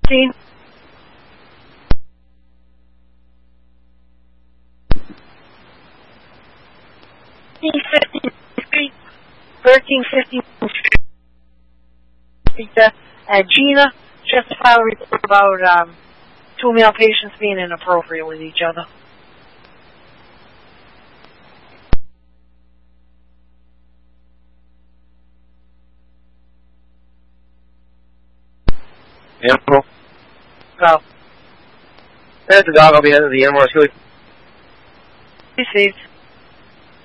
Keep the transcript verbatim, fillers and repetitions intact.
fifteen. thirteen fifty and Gina just filed a report about um, two male patients being inappropriate with each other. Animal? Go. There's the dog. I'll be under the animal rescue. Received.